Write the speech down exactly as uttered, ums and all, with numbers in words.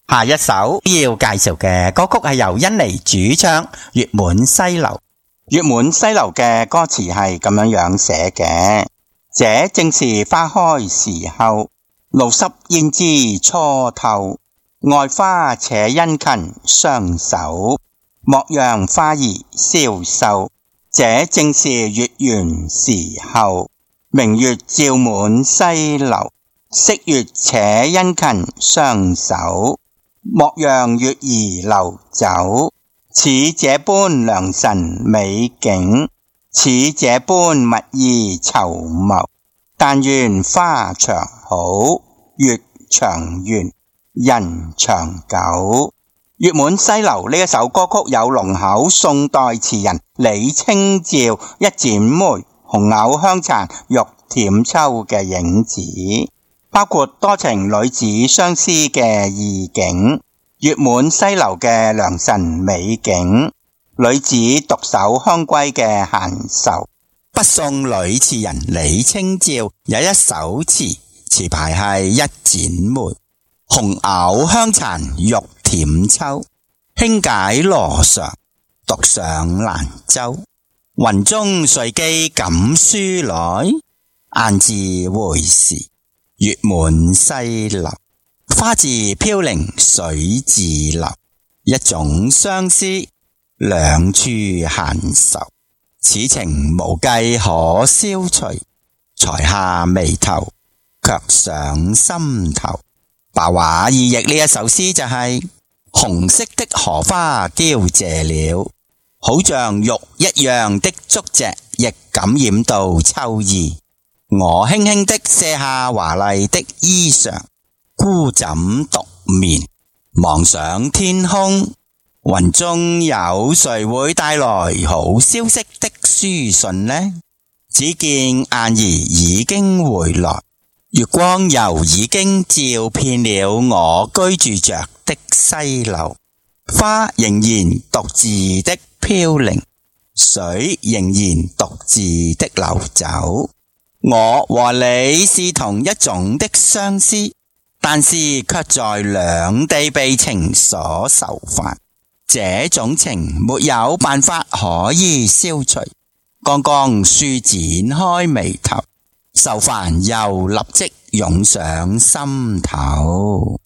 下一首要介紹嘅歌曲係由甄妮主唱《月滿西樓》。《月滿西樓》嘅歌詞係咁樣樣寫嘅：這正是花開時候，露濕胭脂初透，愛花且殷勤相守，莫讓花兒消瘦。這正是月圓時候，明月照滿西樓，惜月且殷勤相守，莫讓月兒流走。似這般良辰美景，似這般蜜意稠密，但願花長好，月長圓，人長久。月滿西樓呢一首歌曲有龍口宋代詞人李清照一剪梅，紅藕香殘玉簟秋嘅影子，包括多情女子相思嘅意境，月滿西樓嘅良辰美景，女子獨守香閨嘅閒愁。北宋女詞人李清照有一首詞，詞牌係一剪梅，紅藕香殘玉簟秋，輕解羅裳，獨上蘭舟。雲中歲機錦書來，雁字回時月滿西樓。花自飄零水自流，一種相思，兩處閒愁。此情無計可消除，才下眉頭，卻上心頭。白話意譯呢一首詩就係、是、紅色的荷花凋謝了，好像玉一樣的足迹亦感染到秋意。我輕輕的卸下華麗的衣裳，孤枕獨眠，望上天空，雲中有誰會帶來好消息的書信呢？只見雁兒已經回來，月光又已經照遍了我居住着的西樓，花仍然獨自的飄零，水仍然獨自的流走。我和你是同一種的相思，但是卻在兩地被情所愁煩。這種情沒有辦法可以消除，剛剛舒展開眉頭，愁煩又立即湧上心頭。